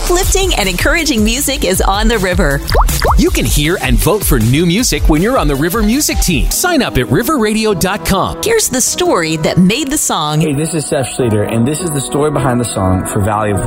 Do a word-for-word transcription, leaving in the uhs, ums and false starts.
Uplifting and encouraging music is on the river. You can hear and vote for new music when you're on the River Music team. Sign up at river radio dot com. Here's the story that made the song. Hey, this is Seth Schrader, and this is the story behind the song For Valley of the